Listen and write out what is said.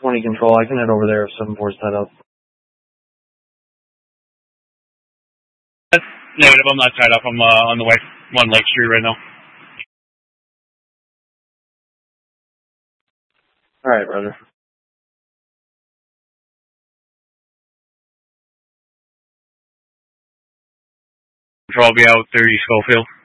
20 control. I can head over there if 7-4's tied up. Negative, I'm not tied up. I'm on the way. I'm on Lake Street right now. Alright, brother. Control, I'll be out 30 Schofield.